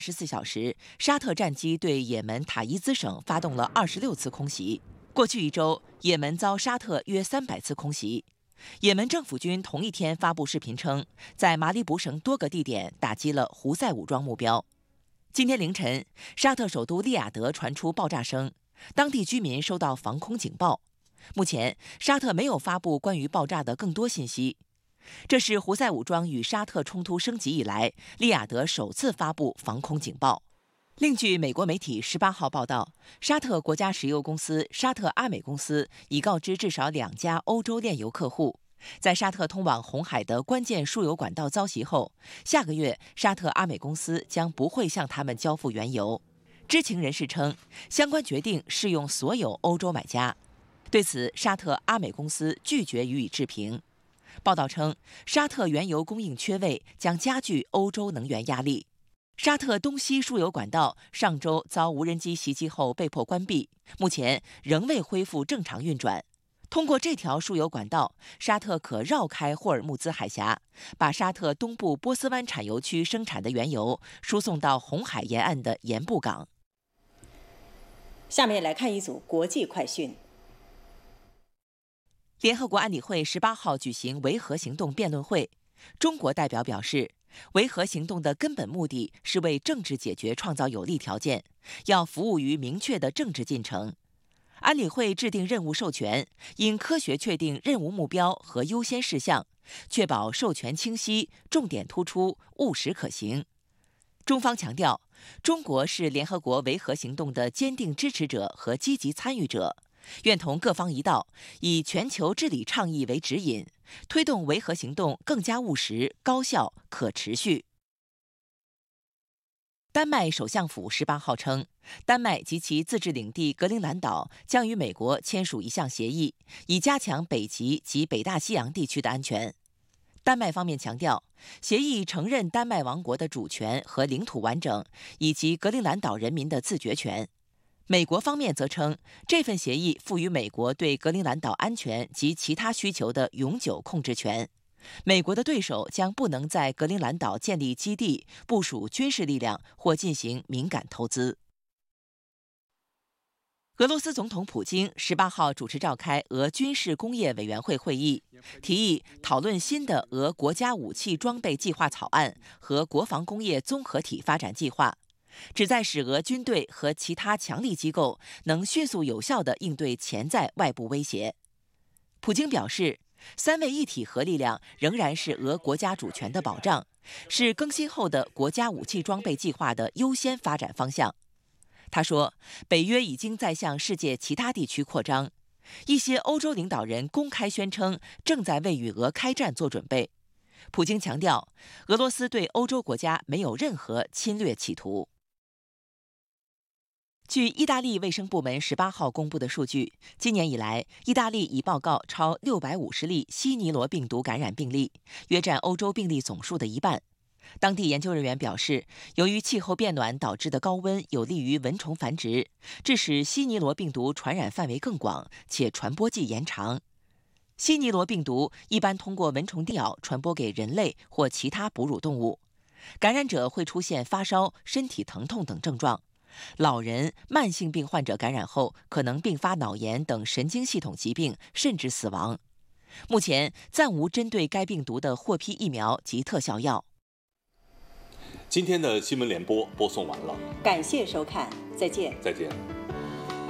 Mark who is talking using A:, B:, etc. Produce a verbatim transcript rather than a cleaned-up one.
A: 十四小时，沙特战机对也门塔伊兹省发动了二十六次空袭。过去一周，也门遭沙特约三百次空袭。也门政府军同一天发布视频称，在马里卜省多个地点打击了胡塞武装目标。今天凌晨，沙特首都利雅得传出爆炸声，当地居民收到防空警报。目前，沙特没有发布关于爆炸的更多信息。这是胡塞武装与沙特冲突升级以来，利雅得首次发布防空警报。另据美国媒体十八号报道，沙特国家石油公司沙特阿美公司已告知至少两家欧洲炼油客户，在沙特通往红海的关键输油管道遭袭后，下个月沙特阿美公司将不会向他们交付原油。知情人士称，相关决定适用所有欧洲买家。对此，沙特阿美公司拒绝予以置评。报道称，沙特原油供应缺位将加剧欧洲能源压力。沙特东西输油管道上周遭无人机袭击后被迫关闭，目前仍未恢复正常运转。通过这条输油管道，沙特可绕开霍尔木兹海峡，把沙特东部波斯湾产油区生产的原油输送到红海沿岸的盐布港。
B: 下面来看一组国际快讯。
A: 联合国安理会十八号举行维和行动辩论会，中国代表表示，维和行动的根本目的是为政治解决创造有利条件，要服务于明确的政治进程。安理会制定任务授权，应科学确定任务目标和优先事项，确保授权清晰、重点突出、务实可行。中方强调，中国是联合国维和行动的坚定支持者和积极参与者，愿同各方一道，以全球治理倡议为指引，推动维和行动更加务实、高效、可持续。丹麦首相府十八号称，丹麦及其自治领地格陵兰岛将与美国签署一项协议，以加强北极及北大西洋地区的安全。丹麦方面强调，协议承认丹麦王国的主权和领土完整，以及格陵兰岛人民的自决权。美国方面则称，这份协议赋予美国对格陵兰岛安全及其他需求的永久控制权。美国的对手将不能在格陵兰岛建立基地、部署军事力量或进行敏感投资。俄罗斯总统普京十八号主持召开俄军事工业委员会会议，提议讨论新的俄国家武器装备计划草案和国防工业综合体发展计划，旨在使俄军队和其他强力机构能迅速有效地应对潜在外部威胁。普京表示，三位一体核力量仍然是俄国家主权的保障，是更新后的国家武器装备计划的优先发展方向。他说，北约已经在向世界其他地区扩张，一些欧洲领导人公开宣称正在为与俄开战做准备。普京强调，俄罗斯对欧洲国家没有任何侵略企图。据意大利卫生部门十八号公布的数据，今年以来，意大利已报告超六百五十例西尼罗病毒感染病例，约占欧洲病例总数的一半。当地研究人员表示，由于气候变暖导致的高温有利于蚊虫繁殖，致使西尼罗病毒传染范围更广，且传播季延长。西尼罗病毒一般通过蚊虫叮咬传播给人类或其他哺乳动物，感染者会出现发烧、身体疼痛等症状。老人、慢性病患者感染后可能并发脑炎等神经系统疾病，甚至死亡。目前暂无针对该病毒的获批疫苗及特效药。
C: 今天的新闻联播播送完了，
B: 感谢收看，再见。
C: 再见。